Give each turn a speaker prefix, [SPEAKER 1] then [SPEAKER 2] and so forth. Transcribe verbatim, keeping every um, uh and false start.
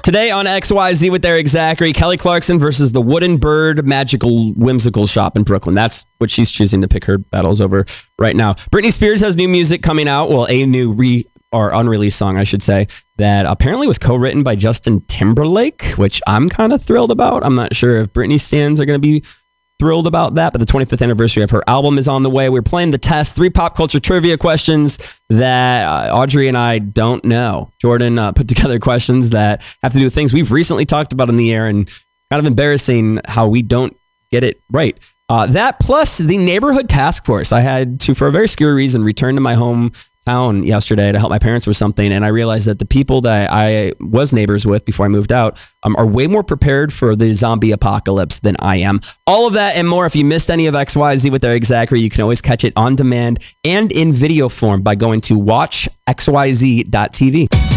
[SPEAKER 1] Today on X Y Z with Eric Zachary, Kelly Clarkson versus the Wooden Bird Magical Whimsical Shop in Brooklyn. That's what she's choosing to pick her battles over right now. Britney Spears has new music coming out. Well, a new re or unreleased song, I should say, that apparently was co-written by Justin Timberlake, which I'm kind of thrilled about. I'm not sure if Britney stans are going to be thrilled about that, but the twenty-fifth anniversary of her album is on the way. We're playing the test, three pop culture trivia questions that uh, Audrey and I don't know. Jordan uh, put together questions that have to do with things we've recently talked about in the air, and it's kind of embarrassing how we don't get it right. Uh, that plus the neighborhood task force. I had to, for a very scary reason, return to my hometown yesterday to help my parents with something, and I realized that the people that I was neighbors with before I moved out um, are way more prepared for the zombie apocalypse than I am. All of that and more. If you missed any of X Y Z with Eric Zachary, you can always catch it on demand and in video form by going to watch x y z dot t v.